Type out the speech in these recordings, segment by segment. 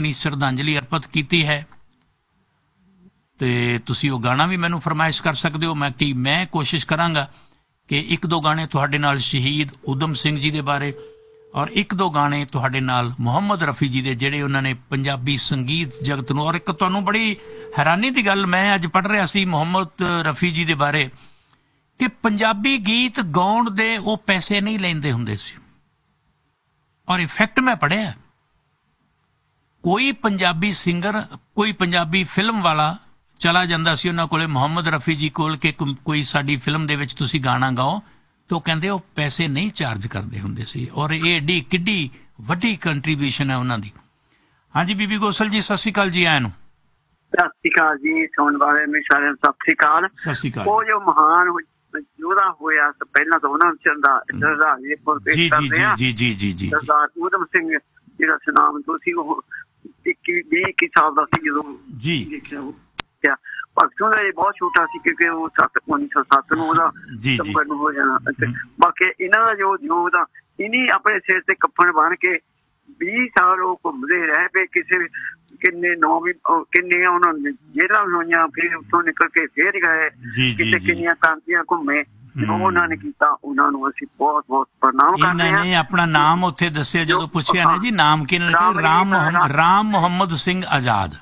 अपनी श्रद्धांजलि अर्पित की है। तो तुसी वो गाना भी मैनू फरमाइश कर सकते हो। मैं कोशिश करांगा कि एक दो गाने तुहाडे नाल शहीद उधम सिंह जी दे बारे और एक दो गाने तुहाडे नाल मुहम्मद रफी जी दे जिहड़े उन्होंने पंजाबी संगीत जगत नूं। और एक तुहानूं बड़ी हैरानी की गल मैं अज पढ़ रहा सी मुहम्मद रफी जी दे बारे कि पंजाबी गीत गाउण दे वो पैसे नहीं लैंदे हुंदे सी। और इफैक्ट मैं पढ़िया कोई पंजाबी सिंगर कोई पंजाबी फिल्म वाला चला जाता सी उन्हां कोले मुहम्मद रफी जी कोल के कोई साडी फिल्म दे विच तुसी गाना गाओ तो कहंदे वो पैसे नहीं चार्ज करते हुंदे सी। और ये एडी किड्डी वड्डी कंट्रीब्यूशन है उन्हां दी। हाँ जी बीबी गोसल जी सत श्री अकाल जी। आया नूं सत श्री अकाल जी सुन वाले में सारे सत श्री अकाल। वो जो महान योद्धा होया पहला तो उन्हां चंदा सरदार जी जी जी जी जी जी सरदार उधम सिंह जिहड़ा सुनाम तुसी वो 21 साल दा सी जदों जी भगतों का बहुत छोटा सी क्योंकि वो 1907 नंबर हो जाना। बाकी इन्हों जो योगदा इन्हीं अपने सिर से कफन बन के 20 साल वो घूमते रह पे किसी किन्ने नौ भी किन्ने उन्होंने जेलां होईयां फिर उत्थों निकल के फिर गए किसी किन्नियां कांतियां घूमे उन्होंने किया उन्होंने असीं बहुत बहुत प्रणाम करते हैं। अपना नाम उत्थे दस्सिया जदों पुछया ना जी नाम किन्ने राम मुहम्मद सिंह आजाद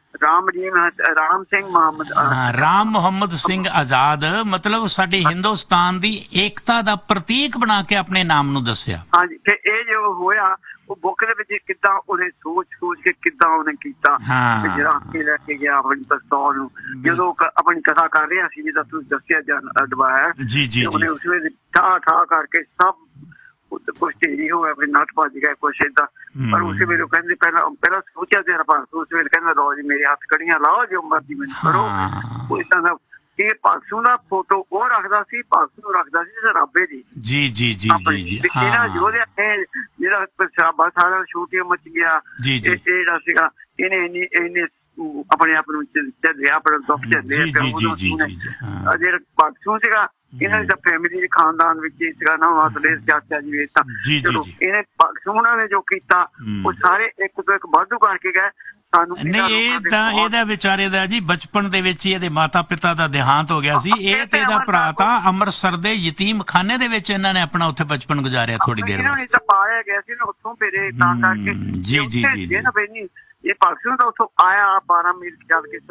राम मुहम्मद सिंह आजाद मतलब साडे हिंदुस्तान दी एकता दा प्रतीक बना के अपने नाम नूं दस्सिया। हां जी ते ए जो होया वो बुक दे विच किदां उन्हें सोच के किदां उन्हें कीता ते जरा के लेके गया अपनी पिस्तौल नूं जदों अपनी कथा कर रहा सी जिदा तुसीं दस्सिया जान अडवाया जी जी उन्हें उस वेले ठा करके सब कुछ ढेरी हो गया फिर नट भज गए कुछ इदा। पर उस वेले कहंदे पहला सोचा तेरा पास उस वेले कहंदा लो जी मेरे हाथ कड़ियां लाओ जो मर्जी मैनूं करो। इदां दा ये पासों दा फोटो वो रखदा सी पासों रखदा सी सराबे जी जी जी जी जी जी इन्हां योद्धा ने जिहड़ा सराबा सारा छूटिया मच गया ये जेहड़ा सीगा इन्हें अपने आप नूं झल्लिया अपना दुख झल्लिया जेहड़ा पासों सीगा इन्हां दा फैमिली खानदान विच सीगा ना वासले चाचा जी वेता चलो इन्हें पासों ने जो कीता वो सारे एक तो एक वाधू करके गए। नहीं ये विचारे दा जी बचपन दे विच इहदे माता पिता दा देहांत हो गया सी। ये ते दा भरा तां अमृतसर दे यतीम खाने दे विच इन्हां ने अपना उत्थे बचपन गुजारिया थोड़ी देर वास्ते पाया गया सी ना उत्थों फिर तां करके जी जी जी ये पाकिस्तान तो उत्थों आया 12 मील चल के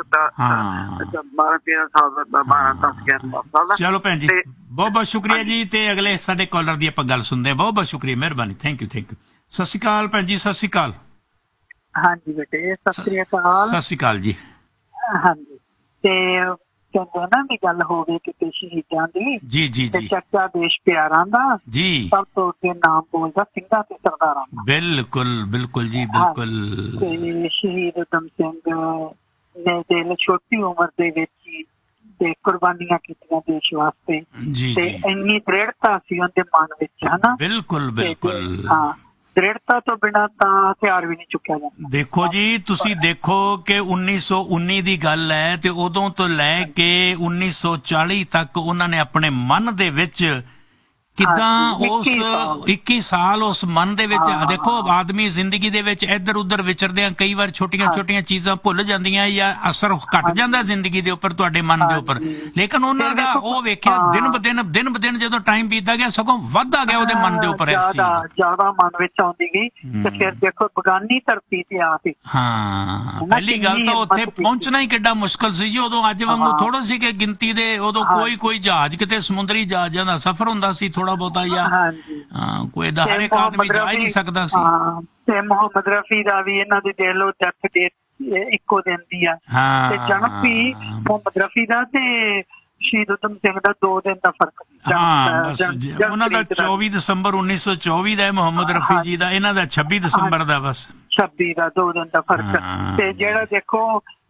12-13 साल 12-10 साल। चलो भैन जी बहुत बहुत शुक्रिया जी ते अगले साडे कॉलर दी आपां गल सुनदे बहुत बहुत शुक्रिया मेहरबानी थैंक यू सत श्री अकाल भैन जी सत श्री अकाल। हाँ जी बेटे सत श्री अकाल। सत श्री अकाल जी। हाँ जी ते कहते ना भी गल हो गई कि शहीदां दी जी जी जी चर्चा देश प्यारां दा जी सब तो अगे नाम बोलदा सिंघां ते सरदारां दा। बिल्कुल बिल्कुल जी बिल्कुल। ते शहीद उधम सिंह ने दिल छोटी उम्र दे विच ही ते कुर्बानियां कीतियां देश वास्ते ते इन्नी दृढ़ता सी उनदे मन विच है ना। बिल्कुल बिल्कुल हाँ दृढ़ता तो बिना हथियार भी नहीं चुकिया जाता। देखो जी तुसी देखो कि 1919 दी गल है ते उदों तो लैके 1940 तक उन्होंने अपने मन दे विच किदां उस 21 साल उस मन दे विच देखो आदमी जिंदगी दे विच इधर उधर विचरदियां कई बार छोटियां छोटियां चीजां भुल जांदियां या असर घट जांदा जिंदगी दे उपर तुहाडे मन दे उपर लेकिन उन्हां दा ओ वेखिया दिन ब दिन जदों टाइम बीतदा गया सगों वधदा गया ओदे मन दे उपर ज्यादा मन विच आउंदी गई ते फिर देखो बगानी धरती ते आ के हां पहली गल तां उत्थे पहुंचना ही किड्डा मुश्किल सी जी उदों अज वांगू थोड़ा सी कि गिनती दे उदों कोई जहाज किते समुंदरी जहाजां दा सफर हुंदा सी थोड़ा बहुता या कोई हर एक आदमी जा ही नहीं सकता सी। ते मुहम्मद रफी दा भी इन्हां दी देख लो डेथ डेट इक्को दिन दी आ ते जन्म भी मुहम्मद रफी दा ते शहीद उधम सिंह दा 2 दिन दा फर्क उन्हां दा 24 दिसंबर 1924 दा मुहम्मद रफी जी दा इन्हां दा 26 दिसंबर दा बस 26 दा 2 दिन दा फर्क ते जेड़ा देखो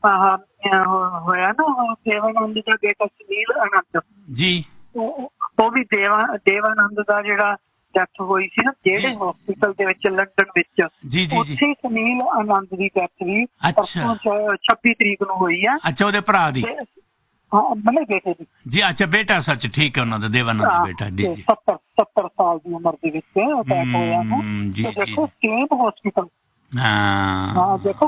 होया ना देवानंद दा बेटा सुनील आनंद जी वो भी देवानंद का जिहड़ा डेथ हुई सी ना जेड़े हॉस्पिटल दे विच लंदन विच उत्थे सुनील आनंद दी डेथ भी 26 तरीक नूं हुई है। अच्छा ओदे भरा दी मेरे बेटे दी जी अच्छा बेटा सच ठीक है उन्हां दा देवानंद दा बेटा जी 70 साल दी उम्र दे विच अटैक होया ना देखो सेम हॉस्पिटल। हाँ देखो